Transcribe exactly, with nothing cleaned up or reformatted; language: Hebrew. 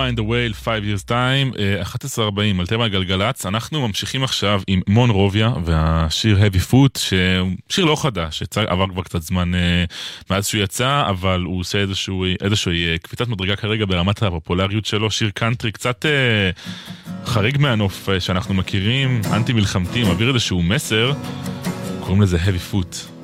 נועה and the Whale, five years time, אחת עשרה ארבעים, על טבע גלגלץ. אנחנו ממשיכים עכשיו עם מון רוביה והשיר Heavy Foot, שהוא שיר לא חדש, עבר כבר קצת זמן מאז שהוא יצא, אבל הוא עושה איזשהו, איזשהו קפיצת מדרגה כרגע ברמת הפופולריות שלו, שיר קאנטרי קצת חריג מהנוף שאנחנו מכירים, אנטי מלחמתי, מעביר איזשהו מסר, קוראים לזה Heavy Foot.